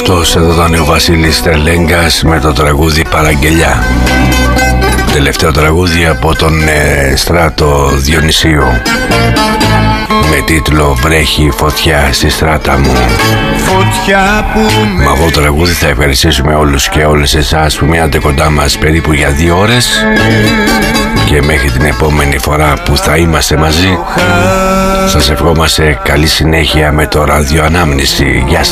Αυτός εδώ ήταν ο Βασίλης Τερλέγκας με το τραγούδι Παραγγελιά. Τελευταίο τραγούδι από τον Στράτο Διονυσίου με τίτλο «Βρέχει φωτιά στη στράτα μου». Φωτιά που με αυτό το τραγούδι θα ευχαριστήσουμε όλους και όλες εσάς που μείνατε κοντά μας περίπου για 2 ώρες και μέχρι την επόμενη φορά που θα είμαστε μαζί σας ευχόμαστε καλή συνέχεια με το ραδιοανάμνηση. Γεια σας.